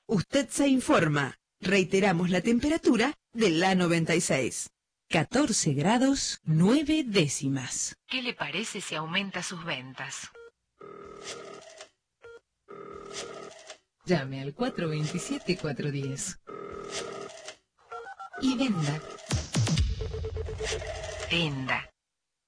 Usted se informa. Reiteramos la temperatura de la 96. 14 grados 9 décimas. ¿Qué le parece si aumenta sus ventas? Llame al 427-410. Y venda. Venda.